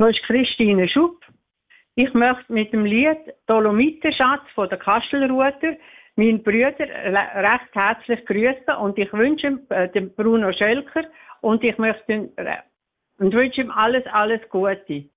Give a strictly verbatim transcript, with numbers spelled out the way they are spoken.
Das ist Christine Schupp. Ich möchte mit dem Lied Dolomitenschatz von der Kastelruther meinen Brüder recht herzlich grüßen und ich wünsche äh, dem Bruno Schölker und ich möchte äh, und wünsche ihm alles, alles Gute.